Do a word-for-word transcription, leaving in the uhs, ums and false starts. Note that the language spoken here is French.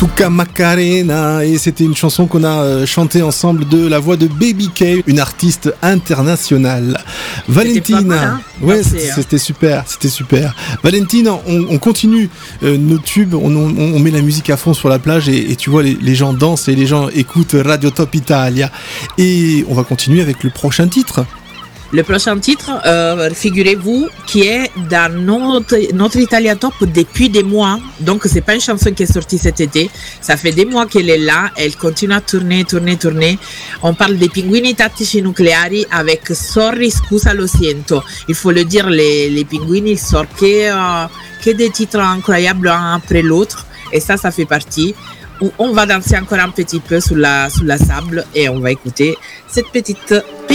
Tuca Macarena, et c'était une chanson qu'on a euh, chantée ensemble de la voix de Baby K, une artiste internationale. Valentine, mal, hein ouais, Merci, c'était, hein. c'était super, c'était super. Valentine, on, on continue euh, nos tubes, on, on, on met la musique à fond sur la plage et, et tu vois les, les gens dansent et les gens écoutent Radio Top Italia. Et on va continuer avec le prochain titre. Le prochain titre, euh, figurez-vous, qui est dans notre, notre Italia Top depuis des mois. Donc, c'est pas une chanson qui est sortie cet été. Ça fait des mois qu'elle est là. Elle continue à tourner, tourner, tourner. On parle des Pinguini Tattici Nucleari avec Sorry, Scusa, Lo Siento. Il faut le dire, les, les Pinguini sortent que, euh, que des titres incroyables un après l'autre. Et ça, ça fait partie. On va danser encore un petit peu sous la, sous la sable et on va écouter cette petite